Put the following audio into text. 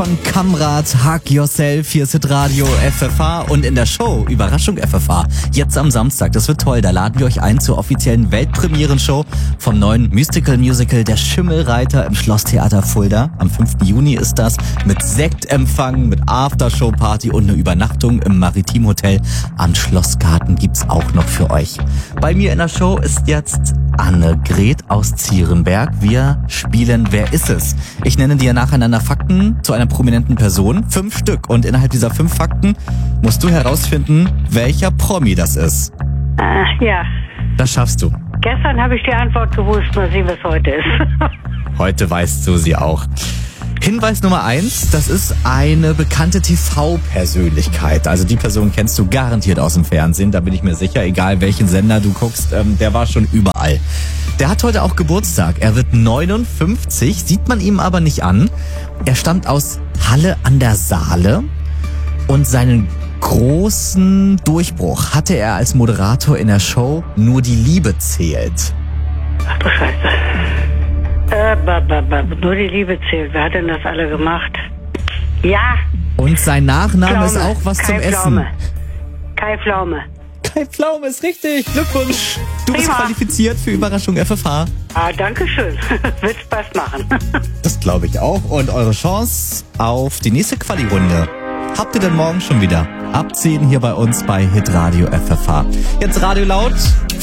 Von Kamrat, Hug Yourself, hier ist Hitradio FFH und in der Show Überraschung FFH, jetzt am Samstag, das wird toll, da laden wir euch ein zur offiziellen Weltpremieren-Show vom neuen Musical Der Schimmelreiter im Schlosstheater Fulda. Am 5. Juni ist das, mit Sektempfang, mit Aftershow-Party und eine Übernachtung im Maritimhotel am Schlossgarten gibt's auch noch für euch. Bei mir in der Show ist jetzt Annegret aus Zierenberg. Wir spielen Wer ist es? Ich nenne dir nacheinander Fakten zu einer prominenten Person, 5 Stück. Und innerhalb dieser 5 Fakten musst du herausfinden, welcher Promi das ist. Ja. Das schaffst du. Gestern habe ich die Antwort gewusst, mal sehen, was heute ist. Heute weißt du sie auch. Hinweis Nummer 1, das ist eine bekannte TV-Persönlichkeit. Also die Person kennst du garantiert aus dem Fernsehen, da bin ich mir sicher. Egal welchen Sender du guckst, der war schon überall. Der hat heute auch Geburtstag. Er wird 59, sieht man ihm aber nicht an. Er stammt aus Halle an der Saale und seinen großen Durchbruch hatte er als Moderator in der Show Nur die Liebe zählt. Ach du Scheiße. Nur die Liebe zählt. Wer hat denn das alle gemacht? Ja. Und sein Nachname Pflaume. ist auch was Kai zum Pflaume. Essen. Kai Pflaume. Kai Pflaume ist richtig. Glückwunsch. Du bist Prima. qualifiziert für Überraschung FFH. Danke schön. Wird Spaß machen. Das glaube ich auch. Und eure Chance auf die nächste Quali-Runde habt ihr denn morgen schon wieder. Ab 10 hier bei uns bei Hitradio FFH. Jetzt Radio laut.